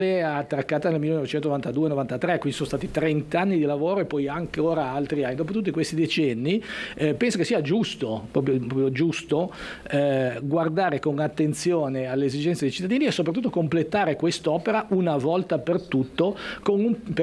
attraccata nel 1992-93, quindi sono stati 30 anni di lavoro e poi anche ora altri anni. Dopo tutti questi decenni penso che sia giusto, proprio giusto, guardare con attenzione alle esigenze dei cittadini e soprattutto completare quest'opera una volta per tutte con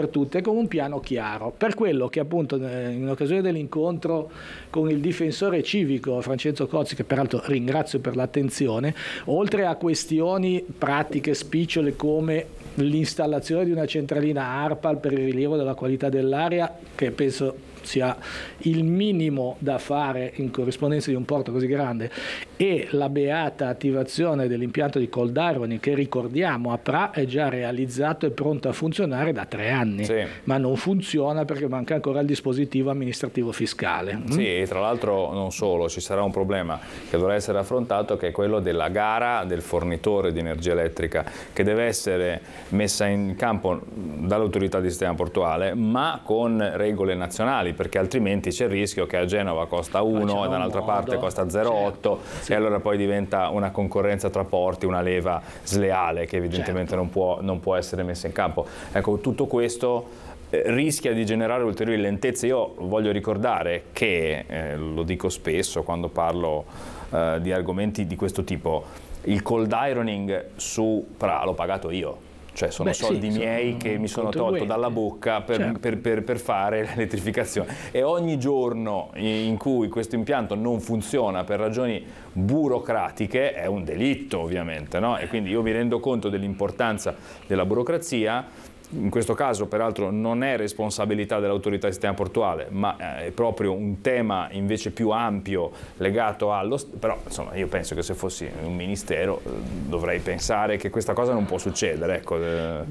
un piano chiaro. Per quello che appunto in occasione dell'incontro con il difensore civico Francesco Cozzi, che peraltro ringrazio per l'attenzione, oltre a questioni pratiche spicciole come l'installazione di una centralina ARPAL per il rilievo della qualità dell'aria, che penso sia il minimo da fare in corrispondenza di un porto così grande, e la beata attivazione dell'impianto di cold ironing, che ricordiamo a Pra è già realizzato e pronto a funzionare da 3 anni, sì, ma non funziona perché manca ancora il dispositivo amministrativo fiscale. Sì, e tra l'altro non solo, ci sarà un problema che dovrà essere affrontato, che è quello della gara del fornitore di energia elettrica, che deve essere messa in campo dall'autorità di sistema portuale, ma con regole nazionali, perché altrimenti c'è il rischio che a Genova costa 1 e dall'altra parte costa 0,8, certo, sì, e allora poi diventa una concorrenza tra porti, una leva sleale che evidentemente, certo, non può essere messa in campo. Ecco, tutto questo rischia di generare ulteriori lentezze. Io voglio ricordare che, lo dico spesso quando parlo di argomenti di questo tipo, il cold ironing su Pra l'ho pagato io. Cioè sono soldi miei che mi sono tolto dalla bocca per fare l'elettrificazione, e ogni giorno in cui questo impianto non funziona per ragioni burocratiche è un delitto, ovviamente, no? E quindi io mi rendo conto dell'importanza della burocrazia. In questo caso peraltro non è responsabilità dell'autorità di sistema portuale, ma è proprio un tema invece più ampio legato allo... Però insomma io penso che se fossi un ministero dovrei pensare che questa cosa non può succedere. Ecco.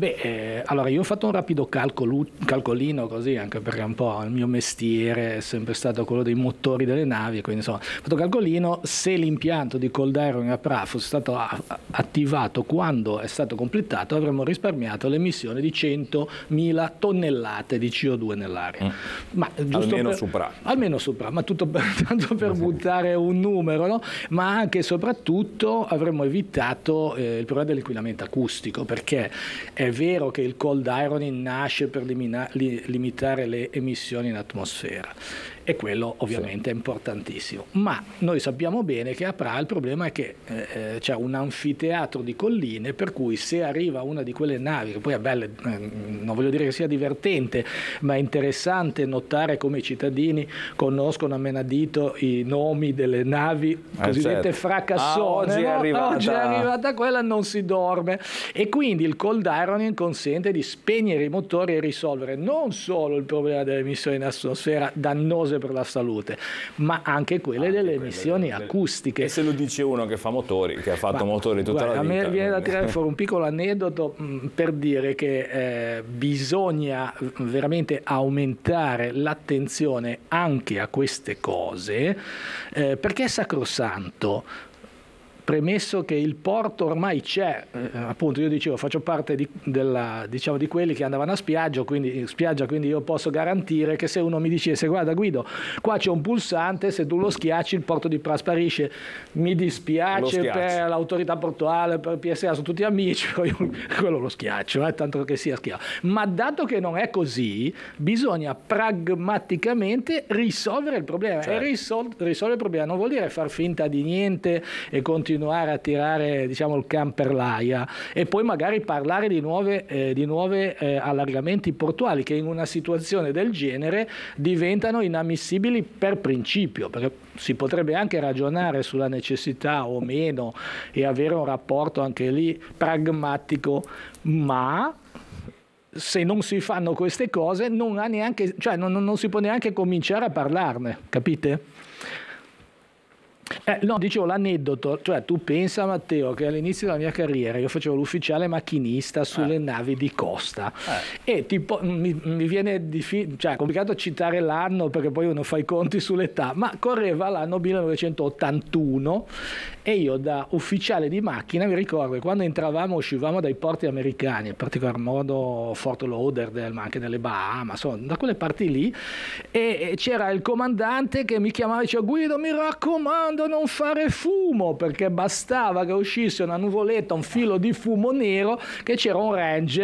Allora io ho fatto un rapido calcolino così, anche perché un po' il mio mestiere è sempre stato quello dei motori delle navi, quindi insomma ho fatto un calcolino: se l'impianto di cold ironing a Pra fosse stato attivato quando è stato completato, avremmo risparmiato l'emissione di 100.000 tonnellate di CO2 nell'aria. Ma almeno su Pra. Almeno su Pra, ma tanto per buttare un numero, no? Ma anche e soprattutto avremmo evitato il problema dell'inquinamento acustico, perché è vero che il cold ironing nasce per limitare le emissioni in atmosfera, e quello ovviamente è importantissimo, ma noi sappiamo bene che a Pra il problema è che c'è un anfiteatro di colline, per cui se arriva una di quelle navi, che poi è bella, non voglio dire che sia divertente, ma è interessante notare come i cittadini conoscono a menadito i nomi delle navi cosiddette fracassone. Oggi è arrivata quella, non si dorme, e quindi il cold ironing consente di spegnere i motori e risolvere non solo il problema delle emissioni in atmosfera dannose per la salute, ma anche quelle delle emissioni acustiche. E se lo dice uno che fa motori, che ha fatto motori tutta la vita. A me viene da tirare fuori un piccolo aneddoto per dire che bisogna veramente aumentare l'attenzione anche a queste cose, perché è sacrosanto. Premesso che il porto ormai c'è, appunto io dicevo faccio parte di quelli che andavano a spiaggia, quindi io posso garantire che se uno mi dicesse: guarda Guido, qua c'è un pulsante, se tu lo schiacci il porto di Pra sparisce, mi dispiace per l'autorità portuale, per PSA, sono tutti amici, quello lo schiaccio, tanto che sia schiavo. Ma dato che non è così, bisogna pragmaticamente risolvere il problema. Certo. E risolvere il problema non vuol dire far finta di niente e continuare a tirare il can per l'aia, e poi magari parlare di nuove allargamenti portuali che in una situazione del genere diventano inammissibili per principio, perché si potrebbe anche ragionare sulla necessità o meno e avere un rapporto anche lì pragmatico, ma se non si fanno queste cose non si può neanche cominciare a parlarne, capite? No, dicevo l'aneddoto, cioè tu pensa, Matteo, che all'inizio della mia carriera io facevo l'ufficiale macchinista sulle navi di costa e tipo mi viene complicato citare l'anno perché poi uno fa i conti sull'età, ma correva l'anno 1981 e io da ufficiale di macchina mi ricordo che quando uscivamo dai porti americani, in particolar modo Fort Lauderdale, ma anche nelle Bahamas, da quelle parti lì, e c'era il comandante che mi chiamava e diceva: Guido, mi raccomando, non fare fumo, perché bastava che uscisse una nuvoletta, un filo di fumo nero, che c'era un ranger